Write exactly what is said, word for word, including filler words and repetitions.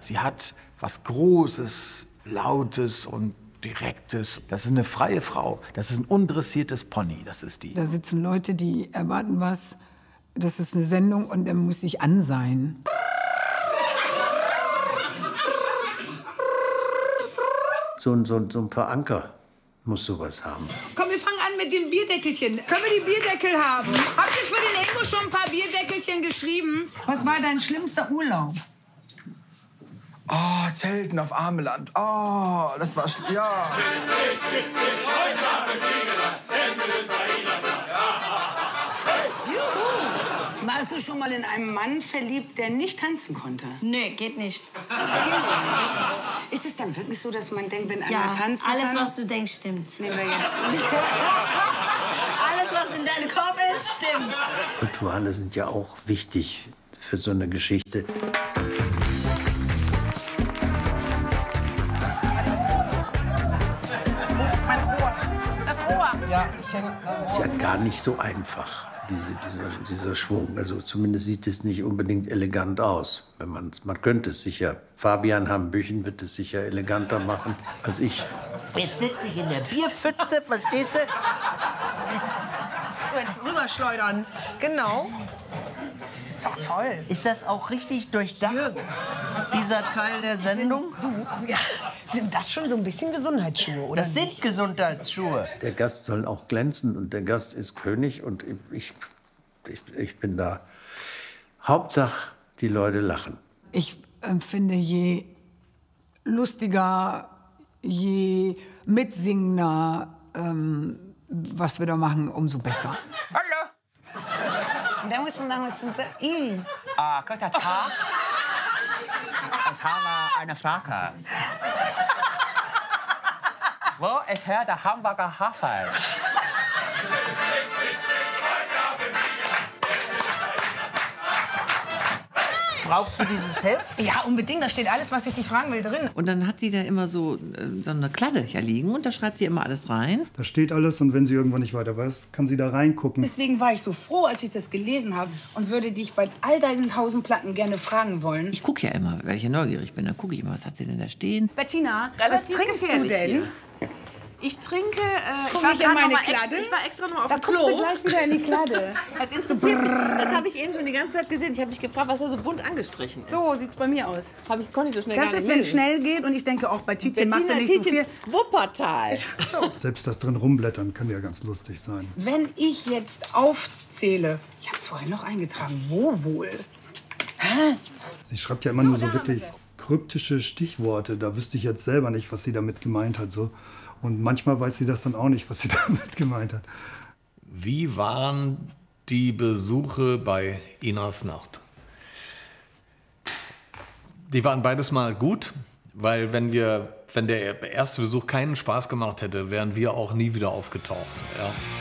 Sie hat was Großes, Lautes und Direktes. Das ist eine freie Frau. Das ist ein undressiertes Pony, das ist die. Da sitzen Leute, die erwarten was. Das ist eine Sendung und er muss sich an sein. So, so, so ein paar Anker muss sowas haben. Komm, wir fangen an mit den Bierdeckelchen. Können wir die Bierdeckel haben? Habt ihr für den Ingo schon ein paar Bierdeckelchen geschrieben? Was war dein schlimmster Urlaub? Oh, Zelten auf Ameland. Oh, das war sch- ja. Warst du schon mal in einen Mann verliebt, der nicht tanzen konnte? Nee, geht nicht. Ist es dann wirklich so, dass man denkt, wenn einer Ja, tanzen alles, kann? was du denkst, stimmt. Nehmen wir jetzt. Alles, was in deinem Kopf ist, stimmt. Rituale sind ja auch wichtig für so eine Geschichte. Ja, ich hänge. Ist ja gar nicht so einfach, diese, dieser, dieser Schwung. Also zumindest sieht es nicht unbedingt elegant aus. Wenn man's, man könnte es sicher. Fabian Hambüchen wird es sicher eleganter machen als ich. Jetzt sitze ich in der Bierpfütze, verstehst du? So, jetzt rüberschleudern. Genau. Ist doch toll. Ist das auch richtig durchdacht, dieser Teil der Sendung? Ja, sind das schon so ein bisschen Gesundheitsschuhe, oder? Das sind Gesundheitsschuhe. Der Gast soll auch glänzen und der Gast ist König und ich, ich, ich bin da. Hauptsache, die Leute lachen. Ich äh, finde, je lustiger, je mitsingender, ähm, was wir da machen, umso besser. Hallo. Da muss man sagen, was ist I. Ah, Gott, das Haar. Das Haar war eine Frage. Wo ist her der Hamburger Hafer? Brauchst du dieses Heft? Ja, unbedingt. Da steht alles, was ich dich fragen will, drin. Und dann hat sie da immer so, äh, so eine Kladde hier liegen und da schreibt sie immer alles rein. Da steht alles und wenn sie irgendwann nicht weiter weiß, kann sie da reingucken. Deswegen war ich so froh, als ich das gelesen habe und würde dich bei all deinen tausend Platten gerne fragen wollen. Ich gucke ja immer, weil ich ja neugierig bin. Dann gucke ich immer, was hat sie denn da stehen. Bettina, was trinkst du denn? Hier. Ich trinke, äh, Guck ich, war ich in grad meine noch mal Kladde? extra, ich war extra noch auf Da dem guckst Klo. du gleich wieder in die Kladde. Das interessiert mich. Das habe ich eben schon die ganze Zeit gesehen. Ich habe mich gefragt, was da so bunt angestrichen ist. So sieht's bei mir aus. Hab ich, konnte ich so schnell Das gar ist, nicht wenn es lesen. schnell geht und ich denke auch bei Tietjen machst du Bettina nicht so viel. Tietjen, Wuppertal. Selbst das drin rumblättern kann ja ganz lustig sein. Wenn ich jetzt aufzähle, ich habe es vorhin noch eingetragen, wo wohl? Hä? Sie schreibt ja immer nur so wirklich kryptische Stichworte. Da wüsste ich jetzt selber nicht, was sie damit gemeint hat. So. Und manchmal weiß sie das dann auch nicht, was sie damit gemeint hat. Wie waren die Besuche bei Inas Nacht? Die waren beides mal gut, weil wenn, wir, wenn der erste Besuch keinen Spaß gemacht hätte, wären wir auch nie wieder aufgetaucht. Ja.